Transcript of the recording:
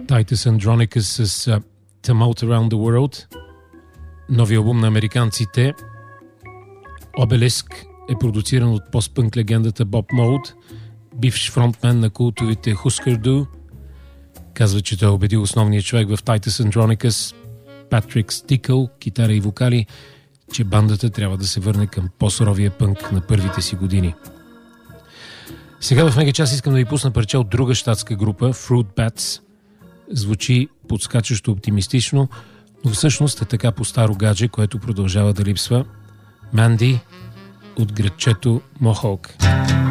Titus Andronicus с Tumult Around the World. Новия албум на американците Obelisk е продуциран от постпънк легендата Боб Моулд, бивш фронтмен на култовите Husker Du. Казва, че той е убедил основния човек в Titus Andronicus, Патрик Стикъл, китара и вокали, че бандата трябва да се върне към по-суровия пънк на първите си години. Сега в Мегачас искам да ви пусна парче от друга щатска група, Fruit Bats. Звучи подскачащо оптимистично, но всъщност е така по старо гадже, което продължава да липсва. Манди от градчето Мохок.